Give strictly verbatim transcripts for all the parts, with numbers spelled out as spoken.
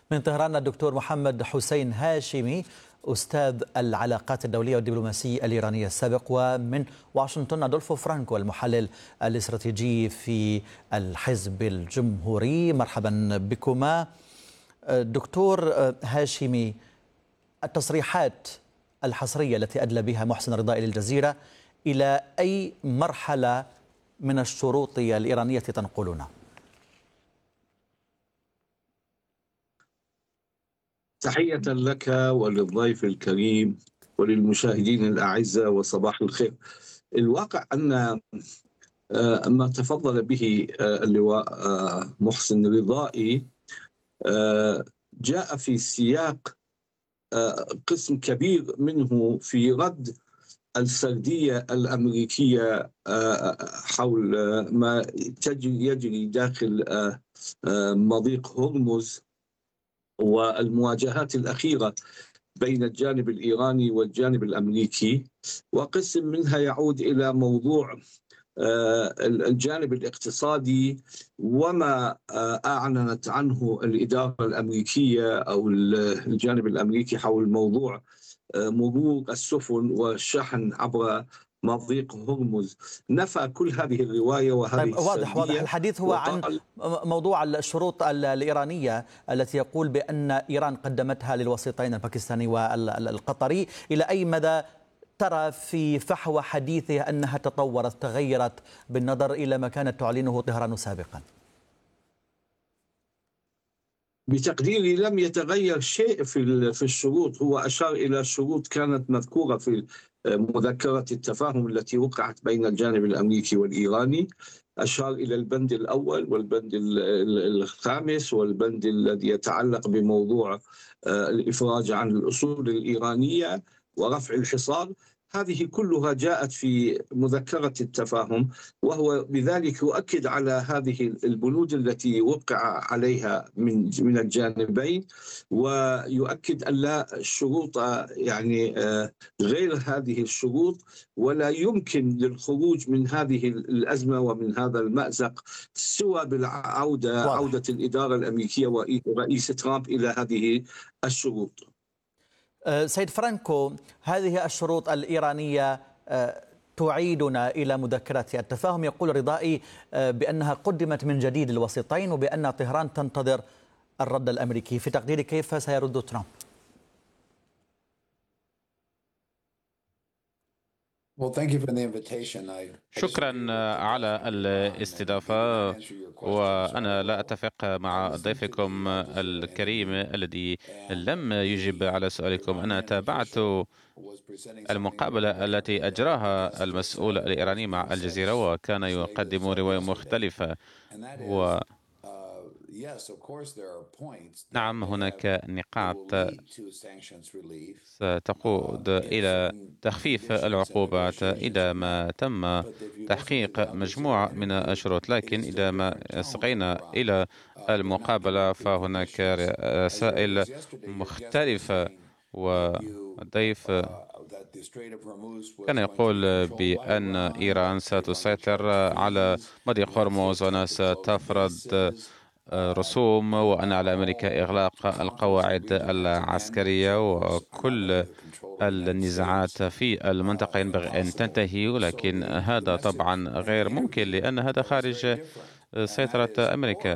من طهران الدكتور محمد حسين هاشمي، أستاذ العلاقات الدولية والدبلوماسية الإيرانية السابق، ومن واشنطن أدولفو فرانكو المحلل الاستراتيجي في الحزب الجمهوري. مرحبا بكما. دكتور هاشمي، التصريحات الحصرية التي أدلى بها محسن رضائي للجزيرة إلى أي مرحلة من الشروط الإيرانية تنقلنا؟ تحية لك وللضيف الكريم وللمشاهدين الأعزاء وصباح الخير. الواقع أن ما تفضل به اللواء محسن رضائي جاء في سياق قسم كبير منه في رد السردية الأمريكية حول ما يجري داخل مضيق هرمز والمواجهات الأخيرة بين الجانب الإيراني والجانب الأمريكي، وقسم منها يعود إلى موضوع الجانب الاقتصادي وما أعلنت عنه الإدارة الأمريكية أو الجانب الأمريكي حول موضوع مرور السفن والشحن عبر مضيق هرمز. نفى كل هذه الرواية وهذه طيب، واضح واضح الحديث هو عن موضوع الشروط الإيرانية التي يقول بأن إيران قدمتها للوسيطين الباكستاني والقطري. إلى أي مدى ترى في فحوى حديثه أنها تطورت تغيرت بالنظر إلى ما كانت تعلنه طهران سابقا؟ بتقديري لم يتغير شيء في في الشروط. هو أشار إلى شروط كانت مذكورة في مذكرة التفاهم التي وقعت بين الجانب الأمريكي والإيراني. أشار إلى البند الأول والبند الخامس والبند الذي يتعلق بموضوع الإفراج عن الأصول الإيرانية ورفع الحصار. هذه كلها جاءت في مذكرة التفاهم، وهو بذلك يؤكد على هذه البنود التي وقع عليها من من الجانبين، ويؤكد أن لا شروط يعني غير هذه الشروط، ولا يمكن للخروج من هذه الأزمة ومن هذا المأزق سوى بالعودة عودة الإدارة الأمريكية ورئيس ترامب إلى هذه الشروط. سيد فرانكو، هذه الشروط الإيرانية تعيدنا إلى مذكرة التفاهم. يقول رضائي بأنها قدمت من جديد للوسيطين وبأن طهران تنتظر الرد الأمريكي. في تقديرك كيف سيرد ترامب؟ شكرا على الاستضافة، وأنا لا أتفق مع ضيفكم الكريم الذي لم يجب على سؤالكم. أنا تابعت المقابلة التي أجراها المسؤول الإيراني مع الجزيرة، وكان يقدم رواية مختلفة. و نعم، هناك نقاط ستقود إلى تخفيف العقوبات إذا ما تم تحقيق مجموعة من الشروط، لكن إذا ما استقينا إلى المقابلة فهناك رسائل مختلفة. والضيف كان يقول بأن إيران ستسيطر على مضيق هرمز وأنها ستفرض رسوم، وأن على أمريكا إغلاق القواعد العسكرية، وكل النزاعات في المنطقة ينبغي أن تنتهي. ولكن هذا طبعا غير ممكن لأن هذا خارج سيطرة أمريكا،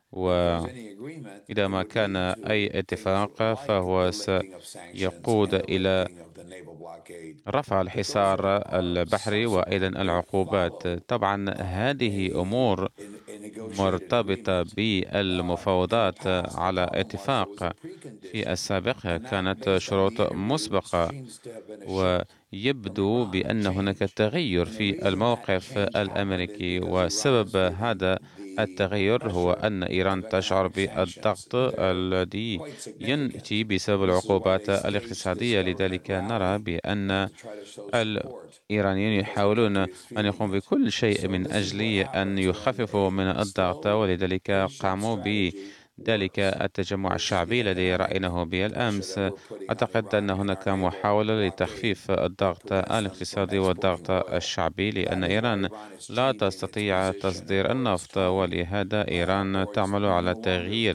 وإذا ما كان أي اتفاق فهو سيقود إلى رفع الحصار البحري وأيضا العقوبات. طبعا هذه أمور مرتبطة بالمفاوضات على اتفاق في السابق، كانت شروط مسبقة، ويبدو بأن هناك تغير في الموقف الأمريكي. وسبب هذا التغير هو أن إيران تشعر بالضغط الذي ينتج بسبب العقوبات الاقتصادية. لذلك نرى بأن الإيرانيين يحاولون أن يقوموا بكل شيء من أجل أن يخففوا من الضغط، ولذلك قاموا بذلك التجمع الشعبي الذي رأيناه بالأمس. أعتقد أن هناك محاولة لتخفيف الضغط الاقتصادي والضغط الشعبي، لأن إيران لا تستطيع تصدير النفط، ولهذا إيران تعمل على تغيير